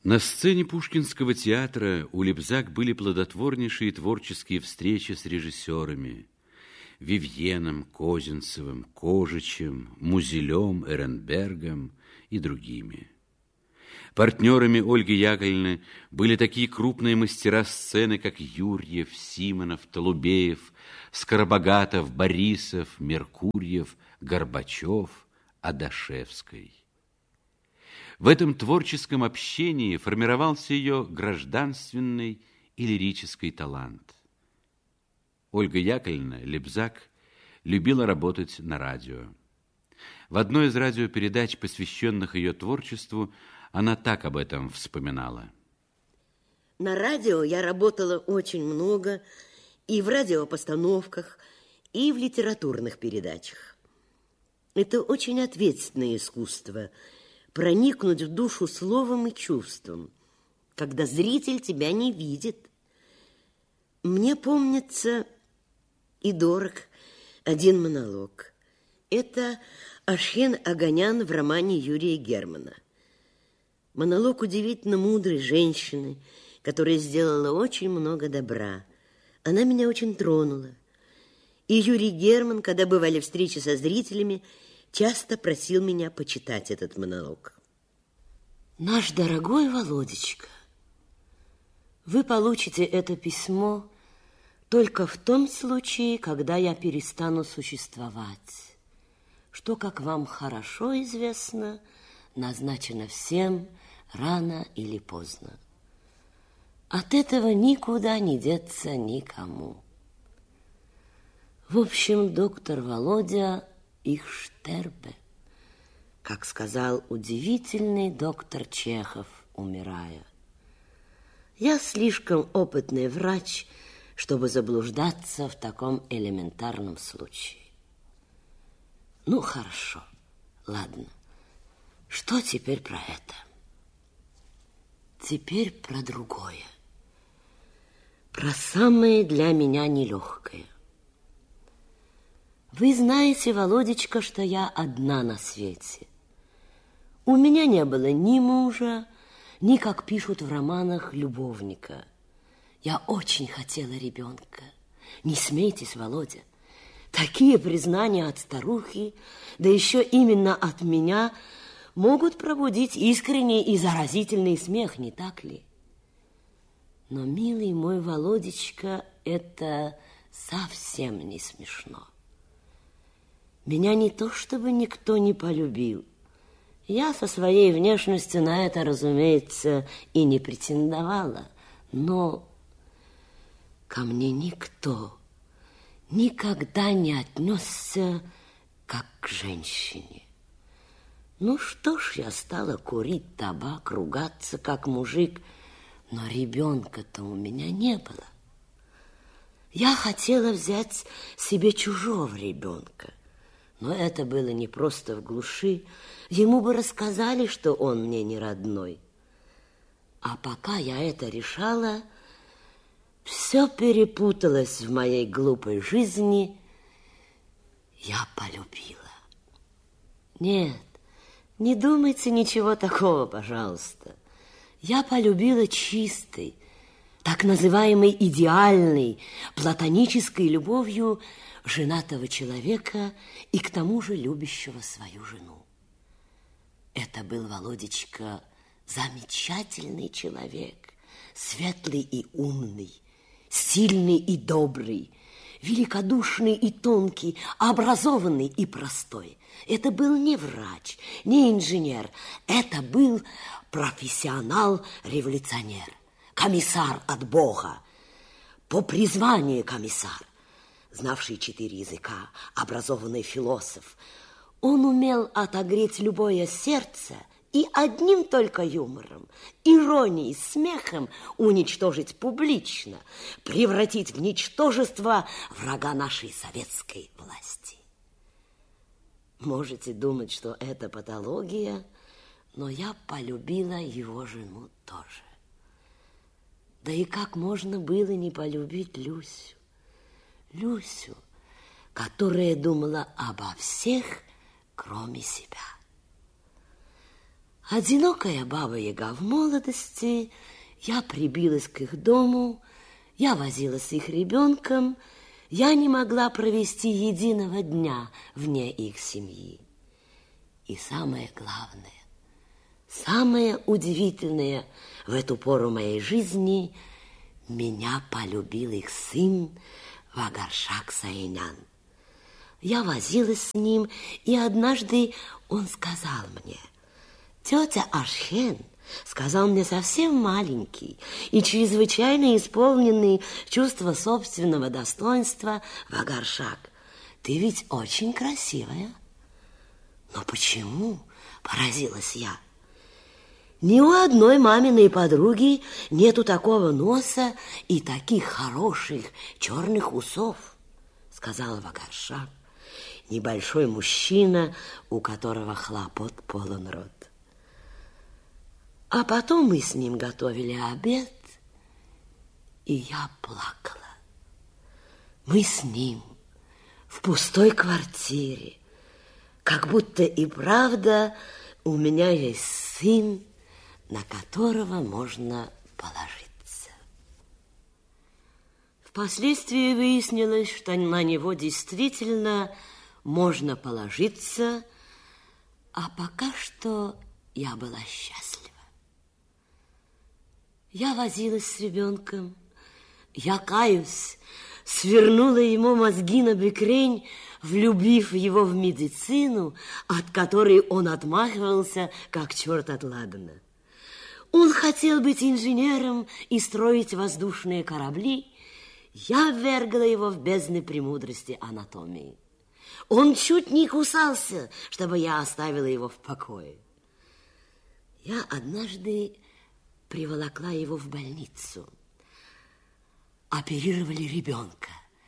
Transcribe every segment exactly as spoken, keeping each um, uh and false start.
На сцене Пушкинского театра у Лебзак были плодотворнейшие творческие встречи с режиссерами Вивьеном, Козинцевым, Кожичем, Музелем, Эренбергом и другими. Партнерами Ольги Яковлевны были такие крупные мастера сцены, как Юрьев, Симонов, Толубеев, Скоробогатов, Борисов, Меркурьев, Горбачев, Адашевский. В этом творческом общении формировался ее гражданственный и лирический талант. Ольга Яковлевна, Лебзак, любила работать на радио. В одной из радиопередач, посвященных ее творчеству, она так об этом вспоминала. На радио я работала очень много, и в радиопостановках, и в литературных передачах. Это очень ответственное искусство – проникнуть в душу словом и чувством, когда зритель тебя не видит. Мне помнится и дорог один монолог. Это Ашхен Оганян в романе Юрия Германа. Монолог удивительно мудрой женщины, которая сделала очень много добра. Она меня очень тронула. И Юрий Герман, когда бывали встречи со зрителями, часто просил меня почитать этот монолог. Наш дорогой Володечка, вы получите это письмо только в том случае, когда я перестану существовать, что, как вам хорошо известно, назначено всем рано или поздно. От этого никуда не деться никому. В общем, доктор Володя их штербе, как сказал удивительный доктор Чехов, умирая. Я слишком опытный врач, чтобы заблуждаться в таком элементарном случае. Ну, хорошо, ладно. Что теперь про это? Теперь про другое. Про самое для меня нелегкое. Вы знаете, Володечка, что я одна на свете. У меня не было ни мужа, ни, как пишут в романах, любовника. Я очень хотела ребенка. Не смейтесь, Володя. Такие признания от старухи, да еще именно от меня, могут пробудить искренний и заразительный смех, не так ли? Но, милый мой Володечка, это совсем не смешно. Меня не то чтобы никто не полюбил. Я со своей внешностью на это, разумеется, и не претендовала. Но ко мне никто никогда не отнесся как к женщине. Ну что ж, я стала курить табак, ругаться как мужик, но ребенка-то у меня не было. Я хотела взять себе чужого ребенка. Но это было не просто в глуши. Ему бы рассказали, что он мне не родной. А пока я это решала, все перепуталось в моей глупой жизни. Я полюбила. Нет, не думайте ничего такого, пожалуйста. Я полюбила чистой, так называемой идеальной, платонической любовью женатого человека и к тому же любящего свою жену. Это был, Володечка, замечательный человек, светлый и умный, сильный и добрый, великодушный и тонкий, образованный и простой. Это был не врач, не инженер, это был профессионал-революционер, комиссар от Бога, по призванию комиссар, знавший четыре языка, образованный философ. Он умел отогреть любое сердце и одним только юмором, иронией, смехом уничтожить публично, превратить в ничтожество врага нашей советской власти. Можете думать, что это патология, но я полюбила его жену тоже. Да и как можно было не полюбить Люсю? Люсю, которая думала обо всех, кроме себя. Одинокая баба-яга в молодости, я прибилась к их дому, я возилась с их ребенком, я не могла провести единого дня вне их семьи. И самое главное, самое удивительное в эту пору моей жизни, меня полюбил их сын Вагаршак Саинян. Я возилась с ним, и однажды он сказал мне: «Тетя Ашхен», сказал мне совсем маленький и чрезвычайно исполненный чувства собственного достоинства Вагаршак, «ты ведь очень красивая». «Но почему?» – поразилась я. «Ни у одной маминой подруги нету такого носа и таких хороших черных усов», – сказала Вагаршак, небольшой мужчина, у которого хлопот полон рот. А потом мы с ним готовили обед, и я плакала. Мы с ним в пустой квартире, как будто и правда у меня есть сын, на которого можно положиться. Впоследствии выяснилось, что на него действительно можно положиться, а пока что я была счастлива. Я возилась с ребенком, я, каюсь, свернула ему мозги на бекрень, влюбив его в медицину, от которой он отмахивался, как черт от ладана. Он хотел быть инженером и строить воздушные корабли. Я ввергла его в бездны премудрости анатомии. Он чуть не кусался, чтобы я оставила его в покое. Я однажды приволокла его в больницу. Оперировали ребенка.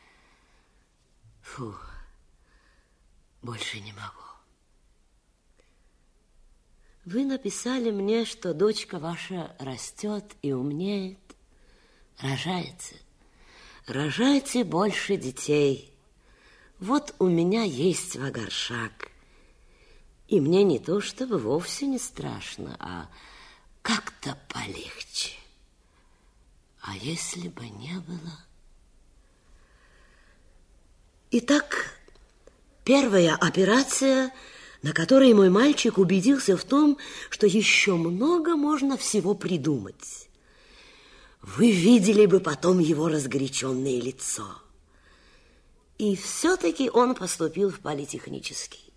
Фу, больше не могу. Вы написали мне, что дочка ваша растет и умнеет, рожается. Рожайте больше детей. Вот у меня есть Вагаршак. И мне не то чтобы вовсе не страшно, а как-то полегче. А если бы не было? Итак, первая операция, на которой мой мальчик убедился в том, что еще много можно всего придумать. Вы видели бы потом его разгоряченное лицо. И все-таки он поступил в политехнический.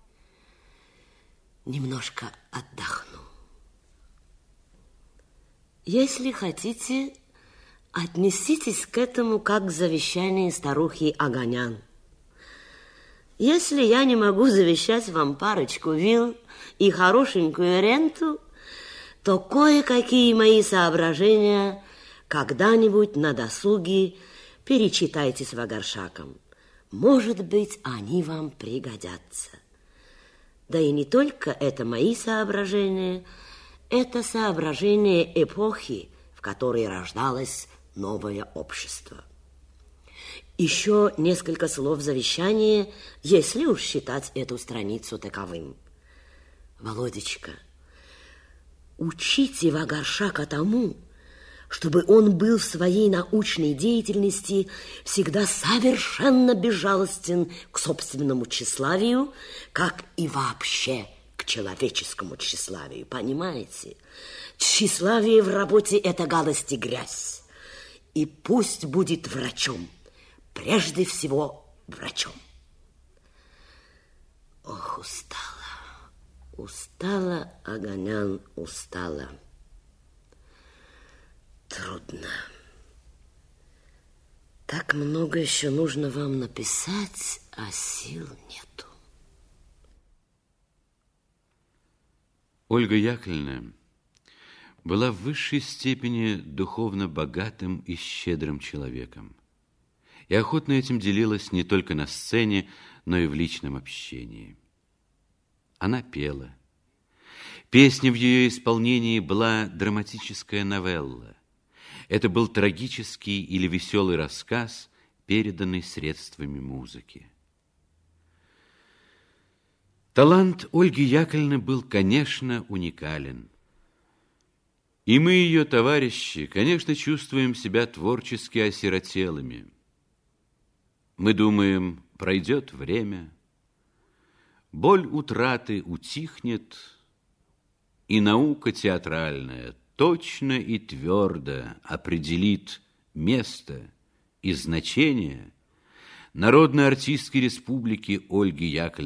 Немножко отдохну. Если хотите, отнеситесь к этому как к завещанию старухи Оганян. Если я не могу завещать вам парочку вилл и хорошенькую ренту, то кое-какие мои соображения когда-нибудь на досуге перечитайте с Вагаршаком. Может быть, они вам пригодятся. Да и не только это мои соображения, это соображение эпохи, в которой рождалось новое общество. Еще несколько слов завещания, если уж считать эту страницу таковым. Володечка, учите Вагаршака тому, чтобы он был в своей научной деятельности всегда совершенно безжалостен к собственному тщеславию, как и вообще к человеческому тщеславию, понимаете? Тщеславие в работе – это гадость и грязь. И пусть будет врачом, прежде всего врачом. Ох, устала, устала, Оганян, устала. Трудно. Так много еще нужно вам написать, а сил нету. Ольга Яковлевна была в высшей степени духовно богатым и щедрым человеком. И охотно этим делилась не только на сцене, но и в личном общении. Она пела. Песня в ее исполнении была драматическая новелла. Это был трагический или веселый рассказ, переданный средствами музыки. Талант Ольги Яковлевны был, конечно, уникален. И мы, ее товарищи, конечно, чувствуем себя творчески осиротелыми. Мы думаем, пройдет время, боль утраты утихнет, и наука театральная точно и твердо определит место и значение Народной артистской республики Ольги Яковлевны